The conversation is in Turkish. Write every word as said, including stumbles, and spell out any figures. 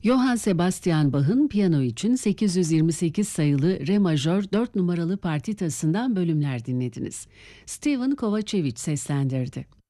Johann Sebastian Bach'ın piyano için sekiz yüz yirmi sekiz sayılı Re majör dört numaralı partitasından bölümler dinlediniz. Steven Kovacevic seslendirdi.